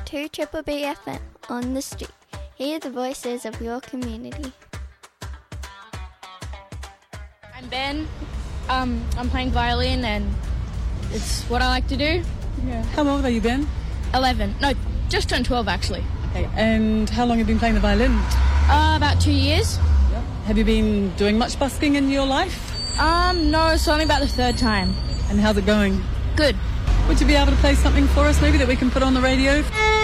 to Triple B FM on the street. Hear the voices of your community. I'm Ben. I'm playing violin and it's what I like to do. Yeah. How old are you, Ben? 11. No, just turned 12 actually. Okay. And how long have you been playing the violin? About 2 years. Yep. Have you been doing much busking in your life? No, it's only about the third time. And how's it going? Good. Would you be able to play something for us maybe that we can put on the radio?